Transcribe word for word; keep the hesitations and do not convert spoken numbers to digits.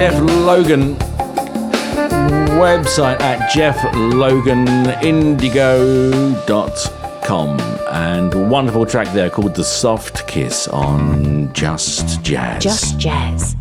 Jeff Logan. Website at jeff logan indigo dot com. And a wonderful track there called The Soft Kiss on Just Jazz. Just Jazz.